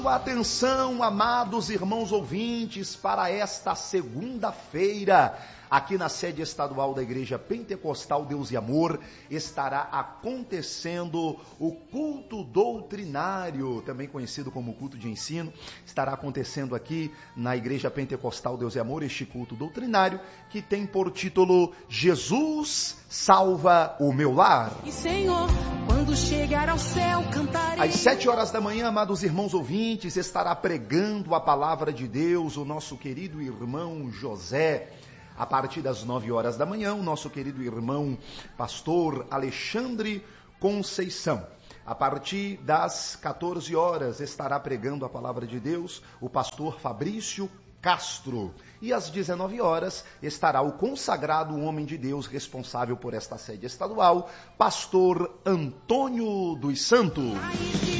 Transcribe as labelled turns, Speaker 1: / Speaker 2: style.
Speaker 1: Atenção, amados irmãos ouvintes, para esta segunda-feira, aqui na sede estadual da Igreja Pentecostal Deus e Amor, estará acontecendo o culto doutrinário, também conhecido como culto de ensino. Estará acontecendo aqui na Igreja Pentecostal Deus e Amor, este culto doutrinário, que tem por título Jesus salva o meu lar.
Speaker 2: E Senhor, quando chegar ao céu, cantarei.
Speaker 1: Às 7 horas da manhã, amados irmãos ouvintes, estará pregando a palavra de Deus o nosso querido irmão José. A partir das 9 horas da manhã, o nosso querido irmão pastor Alexandre Conceição. A partir das 14 horas estará pregando a palavra de Deus o pastor Fabrício Castro. E às 19 horas estará o consagrado homem de Deus responsável por esta sede estadual, pastor Antônio dos Santos.